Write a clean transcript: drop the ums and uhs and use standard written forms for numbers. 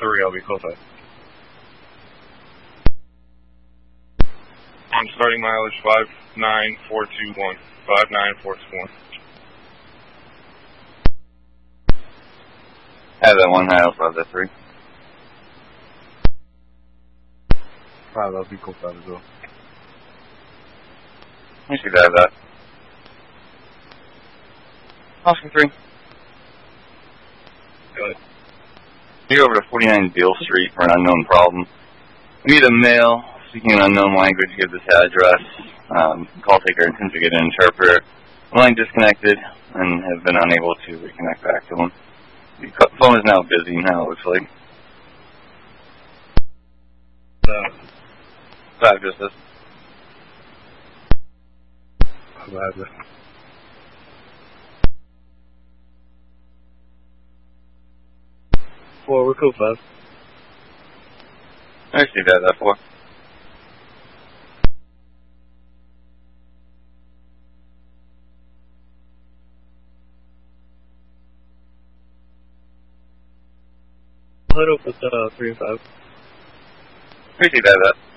3, I'll be close up. I'm starting mileage 59421. 59421. Have that 1 high, Alpha, that 3. 5, I'll be close up as well. You should have that. Oscar 3. Good. You're over to 49 Beale Street for an unknown problem. We need a male speaking an unknown language. Give this address. Call taker intends to get an interpreter. Line disconnected and have been unable to reconnect back to him. The phone is now busy now, it looks like. 5 just this. I'll have it. Four, we're cool, 5. I see that 4. I'll head up with 3 and 5. I see that.